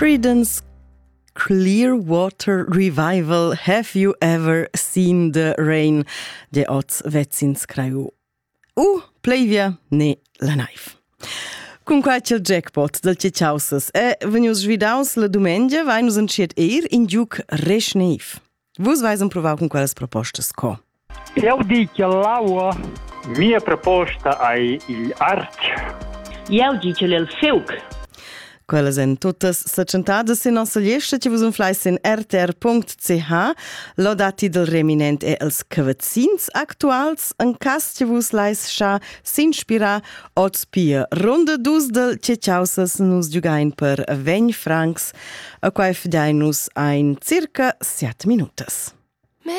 Creedence Clearwater Revival. Have you ever seen the rain? De oz vezzins craiu. Pleivia ne la naiv. Cun quai il jackpot del Cecaussas venius svidaus la domengia vainus enciet in giuc reschneiv. Vus vais provau con quelles propostas co? Eu dico l'aua. Mia proposta è il arch. Eu dico il fiuc. Quelles en tuttas sacentadas in nostra lista che vus flais in rtr.ch. Lodati del reminent e els cavazzins actuals en cas che vus lais scha s'inspira oz pia. Ronda dus del Cecaussas nus giugain per 20 francs a quai fdainus ein circa 7 minutas.